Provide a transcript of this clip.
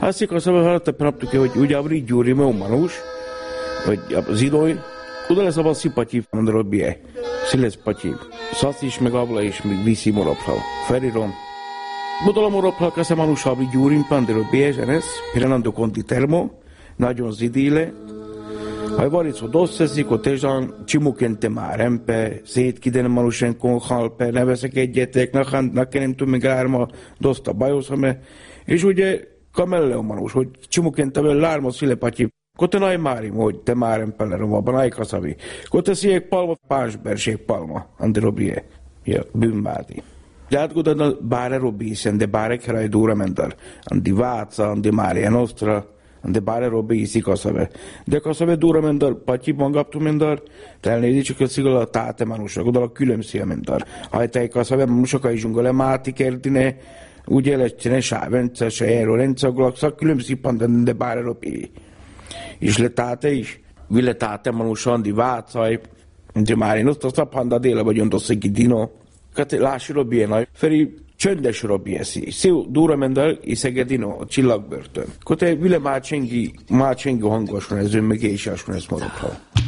Asi ka sa halata praptuke, hogy ugye abri gyuri me umanus, hogy zidoj, udale sa vas sipati androbie. Siles pati. Sasis meg abla is még visi moropral. Feriron. Budala moropral ka sa manus abri gyurin pandrobie, jenes, piranando conti termo, nagyon zidile. Ha varico dosszeszik, ott ezan csimukente már empe, szétkidene manusenkon halpe, neveszek egyetek, nem tudom még árma, doszta bajoszame, és ugye kamelleo manus, hogy csimukente vel lárma szilepatyi, kote naj márim, hogy te már empelerom abban, naj kaszavi, kote sziek palma, pánsberség palma, andi robie, ja, bűnbádi. De átgodan báre robisen, de báre keraj dura mentar, andi Váca, andi Mária Nostra, de bare robi iszi kaszabe. De kaszabe dura mendar, patyi mangaptu mendar, telnédi csak a szigala a táte manusak, oda a különbszia mendar. Hajtai kaszabe manusakai zsungale máti kertine, ugye lecsene sávence, se erről rendszagolak, szak különbszi pandan, de bare robi. És le táte is, vile táte manusan, di Vácaj, de már én azt a panda déle vagyon dosszegi dino. Kate lási robi enaj, feri csöndes robi eszi. Szél dura mendar, iszegedino, csillagbörtön. Kote vile mácsengi hangosban ez ön meg és áson ez maradhat.